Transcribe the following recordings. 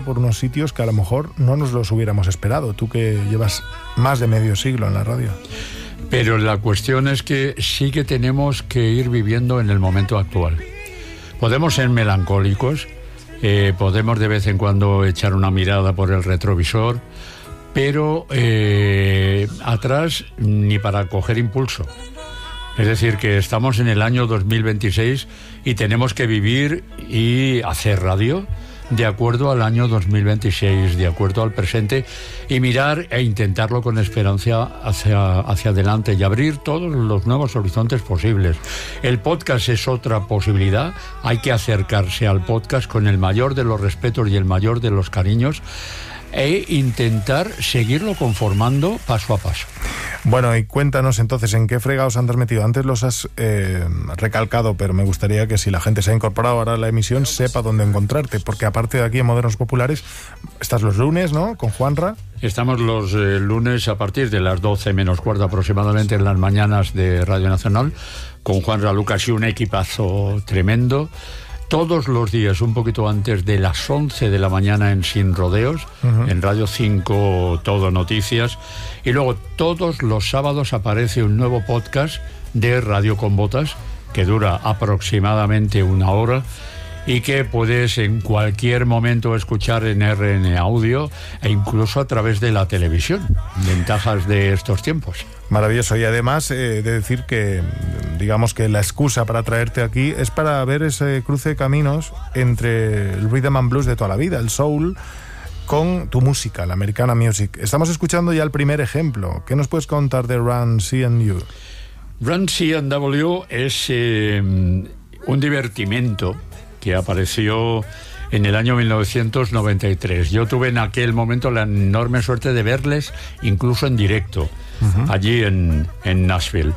por unos sitios que a lo mejor no nos los hubiéramos esperado, tú que llevas más de medio siglo en la radio. Pero la cuestión es que sí que tenemos que ir viviendo en el momento actual. Podemos ser melancólicos, podemos de vez en cuando echar una mirada por el retrovisor, pero atrás ni para coger impulso. Es decir, que estamos en el año 2026 y tenemos que vivir y hacer radio de acuerdo al año 2026, de acuerdo al presente, y mirar e intentarlo con esperanza hacia adelante y abrir todos los nuevos horizontes posibles. El podcast es otra posibilidad. Hay que acercarse al podcast con el mayor de los respetos y el mayor de los cariños e intentar seguirlo conformando paso a paso. Bueno, y cuéntanos entonces en qué fregados andas metido. Antes los has recalcado, pero me gustaría que si la gente se ha incorporado ahora a la emisión sepa dónde encontrarte, porque aparte de aquí en Modernos Populares estás los lunes, ¿no?, con Juanra. Estamos los lunes a partir de las 12 menos cuarto aproximadamente en las mañanas de Radio Nacional con Juanra Lucas y un equipazo tremendo. Todos los días, un poquito antes de las 11 de la mañana en Sin Rodeos, en Radio 5 Todo Noticias. Y luego todos los sábados aparece un nuevo podcast de Radio con Botas, que dura aproximadamente 1 hora y que puedes en cualquier momento escuchar en RN Audio e incluso a través de la televisión. Ventajas de estos tiempos. Maravilloso. Y además de decir que, digamos que la excusa para traerte aquí es para ver ese cruce de caminos entre el rhythm and blues de toda la vida, el soul, con tu música, la Americana Music. Estamos escuchando ya el primer ejemplo. ¿Qué nos puedes contar de Run C&W? Run C&W es un divertimento que apareció en el año 1993. Yo tuve en aquel momento la enorme suerte de verles incluso en directo, allí en Nashville.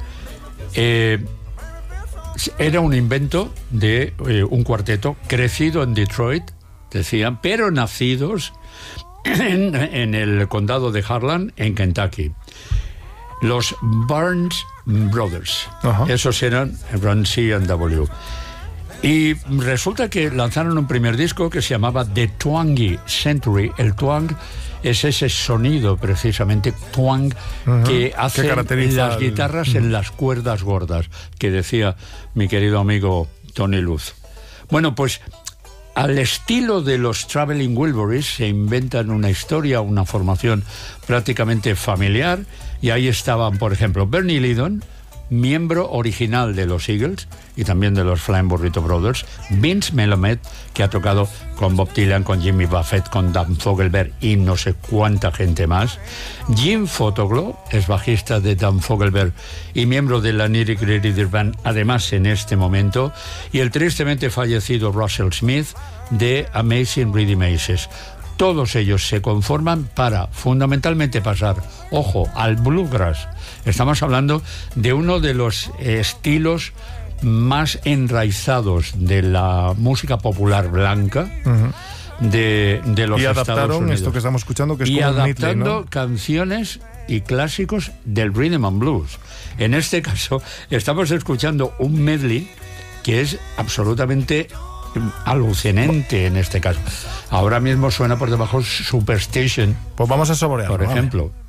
Era un invento de un cuarteto crecido en Detroit, decían, pero nacidos en el condado de Harlan, en Kentucky. Los Barnes Brothers. Esos eran Run C&W. Y resulta que lanzaron un primer disco que se llamaba The Twangy Century. El twang es ese sonido, precisamente, twang, que hacen las guitarras en las cuerdas gordas, que decía mi querido amigo Tony Luz. Bueno, pues al estilo de los Traveling Wilburys se inventan una historia, una formación prácticamente familiar, y ahí estaban, por ejemplo, Bernie Leadon, miembro original de los Eagles y también de los Flying Burrito Brothers, Vince Melamed, que ha tocado con Bob Dylan, con Jimmy Buffett, con Dan Fogelberg y no sé cuánta gente más. Jim Fotoglo es bajista de Dan Fogelberg y miembro de la Nitty Gritty Dirt Band, además en este momento, y el tristemente fallecido Russell Smith de Amazing Rhythm Aces. Todos ellos se conforman para fundamentalmente pasar, ojo, al bluegrass. Estamos hablando de uno de los estilos más enraizados de la música popular blanca de los Estados Unidos. Y adaptaron esto que estamos escuchando, que es como adaptando medley, ¿no?, canciones y clásicos del rhythm and blues. En este caso, estamos escuchando un medley que es absolutamente alucinante en este caso. Ahora mismo suena por debajo Superstition. Pues vamos a saborearlo, por ejemplo.